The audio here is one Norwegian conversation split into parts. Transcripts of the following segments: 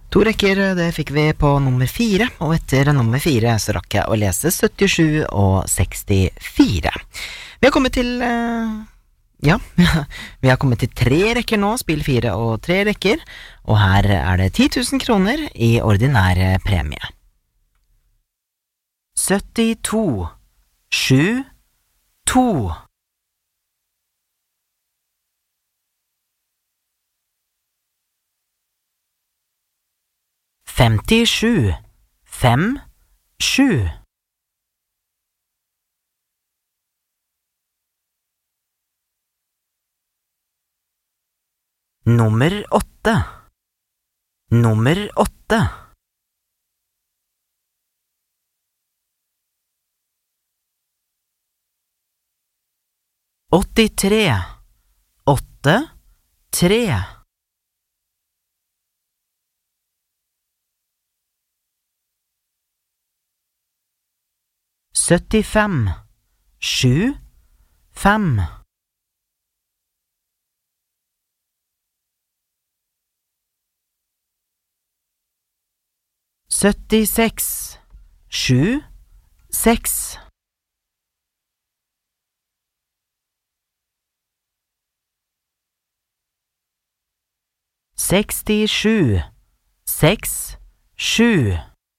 To rekker, det fikk vi på nummer 4, og etter nummer 4 så rakk jeg å lese 77 og 64. Vi har kommet til, ja, vi har kommet til 3 rekker nå, spill 4 og 3 rekker, og her er det 10 000 kroner i ordinære premie. 72, 7, 2. 57, 5, 7. 8, nummer 8. 83, 8, 3. 75, 7, 5. 76, 7, 6. 67, 6, 7.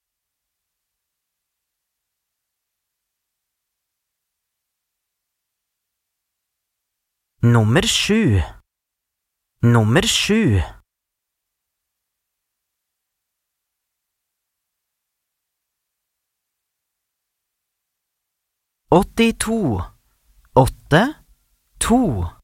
7, nummer 7. 82, 8, 2.